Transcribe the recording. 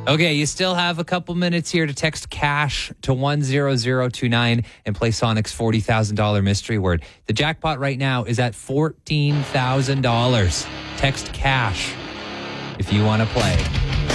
Okay, you still have a couple minutes here to text cash to 10029 and play Sonic's $40,000 mystery word. The jackpot right now is at $14,000. Text cash if you want to play.